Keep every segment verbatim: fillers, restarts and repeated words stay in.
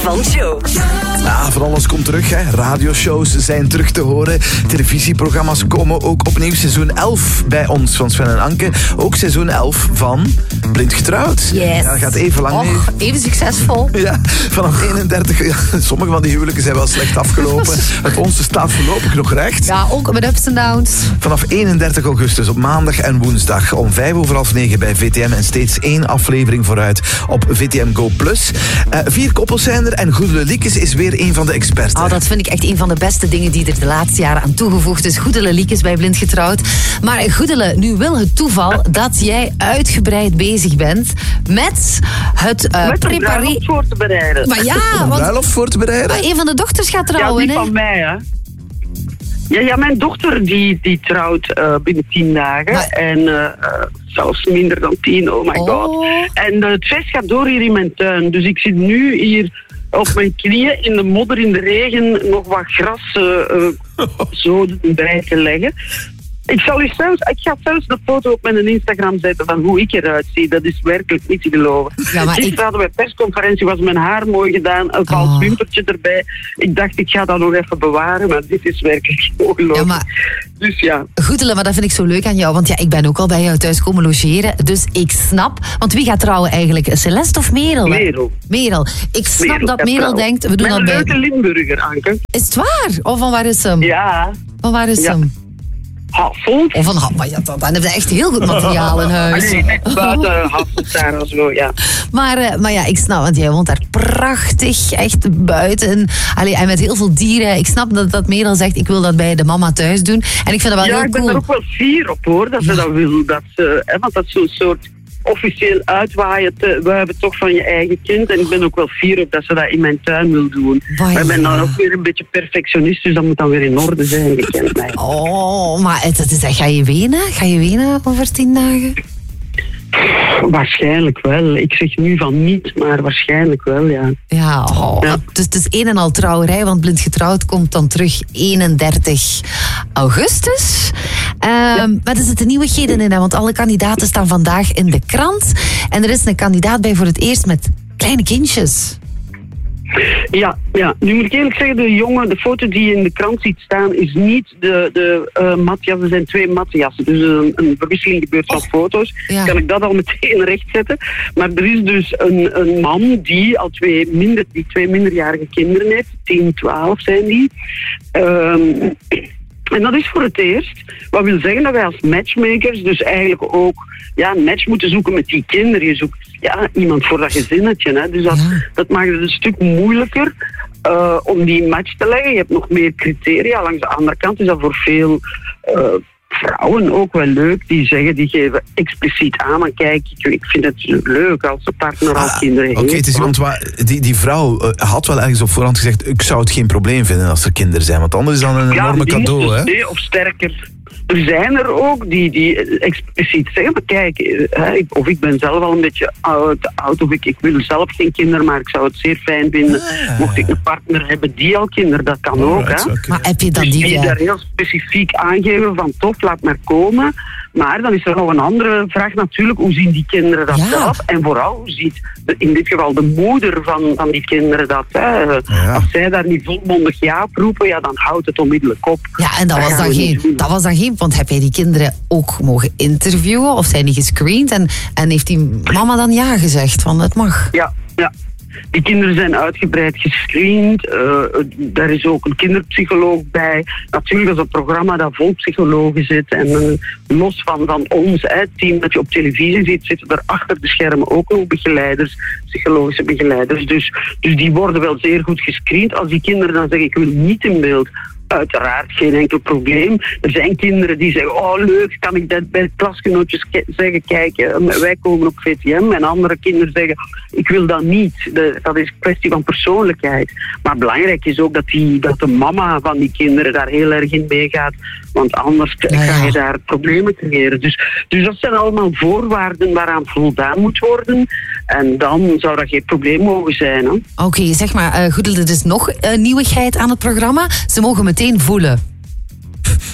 van Show. Ja, van alles komt terug, hè. Radioshows zijn terug te horen. Televisieprogramma's komen ook opnieuw. Seizoen elf bij ons van Sven en Anke. Ook seizoen elf van Blind Getrouwd. Yes. Ja, dat gaat even lang mee. Och, even succesvol. Ja, vanaf eenendertig... Ja, sommige van die huwelijken zijn wel slecht afgelopen. Het onze staat voorlopig nog recht. Ja, ook met ups en downs. Vanaf eenendertig augustus op maandag en woensdag om vijf over half negen bij V T M en steeds één aflevering vooruit op V T M Go Plus. Uh, vier koppels zijn er en Goedele Liekes is weer een van de experts. Oh, dat vind ik echt een van de beste dingen die er de laatste jaren aan toegevoegd is. Goedele Liekes bij Blind Getrouwd. Maar Goedele, nu wil het toeval dat jij uitgebreid bezig bent met het uh, met prepareren. bruiloft voor te bereiden. Maar ja, Om een want bruiloft voor te bereiden? een van de dochters gaat Ja, trouwen, die hè? van mij, hè. Ja, ja, mijn dochter die, die trouwt uh, binnen tien dagen. Maar... En uh, uh, zelfs minder dan tien, oh my Oh. god. En uh, het feest gaat door hier in mijn tuin. Dus ik zit nu hier op mijn knieën in de modder, in de regen, nog wat gras uh, uh, zo bij te leggen. Ik, zal u zelfs, ik ga zelfs de foto op mijn Instagram zetten van hoe ik eruit zie. Dat is werkelijk niet te geloven. Ja, maar Gisteren ik... hadden we een persconferentie, was mijn haar mooi gedaan, een vals Oh. wimpertje erbij. Ik dacht, ik ga dat nog even bewaren, maar dit is werkelijk ongelooflijk. Ja, maar... Dus ja. Goedele, maar dat vind ik zo leuk aan jou. Want ja, ik ben ook al bij jou thuis komen logeren. Dus ik snap... Want wie gaat trouwen eigenlijk? Celeste of Merel? hè? Merel. Merel. Ik snap Merel dat gaat Merel trouwen. denkt... We doen Met dat een bij... leuke Limburger, Anke. Is het waar? Of van waar is hem? Ja. Van waar is Ja. hem? Hasselt. Of van... Maar ja, dan dan heb je echt heel goed materiaal in huis. Nee, net buiten Hasselt daar of zo, ja. Maar, uh, maar ja, ik snap, want jij woont daar prachtig, echt buiten. Allee, en met heel veel dieren. Ik snap dat, dat Merel zegt, ik wil dat bij de mama thuis doen. En ik vind dat wel Ja, heel ik ben cool. er ook wel fier op, hoor, dat ze dat wil. Dat ze, hè, want dat is zo'n soort officieel uitwaaien te wuiven toch van je eigen kind. En ik ben ook wel fier op dat ze dat in mijn tuin wil doen. Wai, Maar ik ben dan ja. ook weer een beetje perfectionist, dus dat moet dan weer in orde zijn. Je kent mij. Oh, maar het, het is, ga je wenen? Ga je wenen over tien dagen? Waarschijnlijk wel. Ik zeg nu van niet, maar waarschijnlijk wel, ja. Ja, oh, Ja. Dus het is een en al trouwerij, want Blind Getrouwd komt dan terug eenendertig augustus. Um, Maar er zitten nieuwigheden in, hè, want alle kandidaten staan vandaag in de krant. En er is een kandidaat bij voor het eerst met kleine kindjes. Ja, ja, nu moet ik eerlijk zeggen, de jongen, de foto die je in de krant ziet staan, is niet de, de uh, Matthias. Er zijn twee Matthiassen, dus een, een verwisseling gebeurt van foto's. Ja. Kan ik dat al meteen rechtzetten. Maar er is dus een, een man die al twee, minder, die twee minderjarige kinderen heeft, tien, twaalf zijn die. Um, En dat is voor het eerst. Wat wil zeggen dat wij als matchmakers dus eigenlijk ook ja, een match moeten zoeken met die kinderen. Je zoekt ja, iemand voor dat gezinnetje. Hè. Dus dat, Ja. dat maakt het een stuk moeilijker uh, om die match te leggen. Je hebt nog meer criteria. Langs de andere kant is dat voor veel uh, vrouwen ook wel leuk. Die zeggen, die geven expliciet aan. Maar kijk, ik, ik vind het leuk als de partner al Ah, kinderen heeft. Oké, het is iemand waar... Die, die vrouw uh, had wel ergens op voorhand gezegd, ik zou het geen probleem vinden als er kinderen zijn. Want anders is dat een enorme die cadeau, moeten- hè? Nee, of sterker. Er zijn er ook die, die expliciet zeggen, maar kijk, hè, ik- of ik ben zelf al een beetje oud, oud of ik, ik wil zelf geen kinderen, maar ik zou het zeer fijn vinden Ah. mocht ik een partner hebben die al kinderen, dat kan ook. Alright, Hè. oké. Maar heb je dan Dus die... die eh, daar heel specifiek aangeven van toch, laat maar komen. Maar dan is er nog een andere vraag natuurlijk, hoe zien die kinderen dat Ja. zelf? En vooral, hoe ziet de- in dit geval de moeder van, van die kinderen dat? Hè? Ja. Als zij daar niet volmondig ja op roepen, ja, dan houdt het onmiddellijk op. Ja, en dat was, gaan dan we niet geen, doen. dat was dan geen... Want heb jij die kinderen ook mogen interviewen? Of zijn die gescreend? En, en heeft die mama dan ja gezegd? Van het mag. Ja, ja. Die kinderen zijn uitgebreid gescreend. Uh, daar is ook een kinderpsycholoog bij. Natuurlijk is een programma dat vol psychologen zit. En uh, los van, van ons, hè, het team dat je op televisie ziet, zitten er achter de schermen ook nog begeleiders, psychologische begeleiders. Dus, dus die worden wel zeer goed gescreend. Als die kinderen dan zeggen, ik wil niet in beeld, uiteraard geen enkel probleem. Er zijn kinderen die zeggen, oh leuk, kan ik dat bij klasgenootjes ke- zeggen, kijk, eh, wij komen op V T M. En andere kinderen zeggen, ik wil dat niet. De, dat is een kwestie van persoonlijkheid. Maar belangrijk is ook dat, die, dat de mama van die kinderen daar heel erg in meegaat. Want anders k- Ja, ja. ga je daar problemen creëren. Dus, dus dat zijn allemaal voorwaarden waaraan voldaan moet worden. En dan zou dat geen probleem mogen zijn. Hè? Oké, okay, zeg maar, uh, Goedele, er is nog uh, nieuwigheid aan het programma. Ze mogen meteen voelen.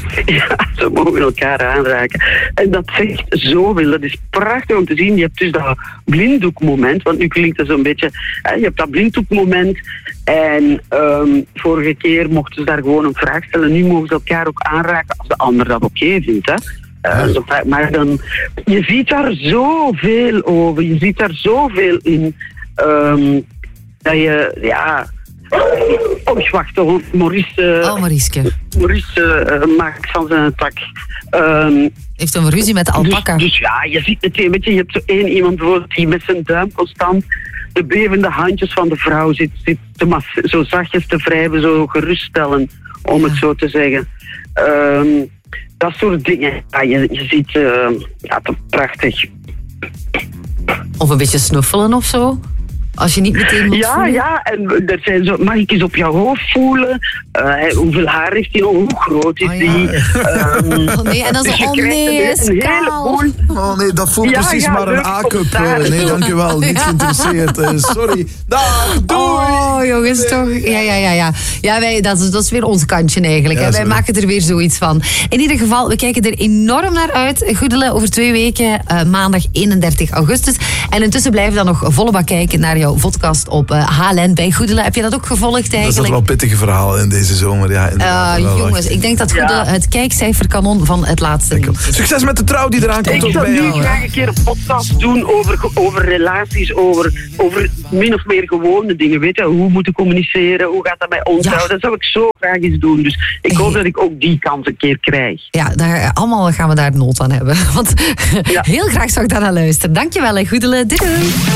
Ja, ze mogen elkaar aanraken. En dat zegt zoveel. Dat is prachtig om te zien. Je hebt dus dat blinddoekmoment. Want nu klinkt het zo'n beetje... Hè, je hebt dat blinddoekmoment. En um, vorige keer mochten ze daar gewoon een vraag stellen. Nu mogen ze elkaar ook aanraken als de ander dat oké vindt. Hè. Uh, maar dan... Je ziet daar zoveel over. Je ziet daar zoveel in. Um, dat je... Ja... Oh, wacht, hoor. Maurice... Oh, Maurice. Maurice uh, maakt van zijn tak. Um, Heeft een ruzie met de alpaca. Dus, dus ja, je ziet meteen, weet je, je hebt zo één iemand bijvoorbeeld die met zijn duim constant de bevende handjes van de vrouw zit, zit te mas- zo zachtjes te wrijven, zo geruststellen, om ja. het zo te zeggen. Um, dat soort dingen. Ja, je, je ziet, uh, ja, toch prachtig. Of een beetje snuffelen of zo? Als je niet meteen moet ja, voelen. Ja, en er zijn zo, mag ik eens op jouw hoofd voelen? Uh, hoeveel haar heeft hij nog? Hoe groot is oh, ja. die? Um, oh nee, en dan zo, dus oh nee, is kaal. Oh nee, dat voelt ja, precies ja, maar een A-cup. Nee, dankjewel, niet geïnteresseerd. Uh, sorry. Dag, doei! Oh jongens, toch? Ja, ja, ja. ja. ja wij, dat, is, dat is weer ons kantje eigenlijk. Ja, wij maken er weer zoiets van. In ieder geval, we kijken er enorm naar uit. Goedele, over twee weken, uh, maandag eenendertig augustus. En intussen blijven we dan nog volle bak kijken naar jouw podcast op uh, H L N bij Goedele. Heb je dat ook gevolgd eigenlijk? Dat is wel pittige verhalen in deze zomer. Ja, uh, jongens, ik denk dat Goedele ja. het kijkcijferkanon van het laatste nieuws is. Succes met de trouw die eraan komt. Ik zou nu graag een keer een podcast doen over, over relaties, over, over min of meer gewone dingen. Weet je, hoe moeten communiceren, hoe gaat dat bij ons? Ja. Dat zou ik zo graag eens doen. Dus ik hoop hey. dat ik ook die kans een keer krijg. Ja, daar, allemaal gaan we daar nood aan hebben. Want ja. heel graag zou ik daar naar luisteren. Dankjewel, Goedele. Doei.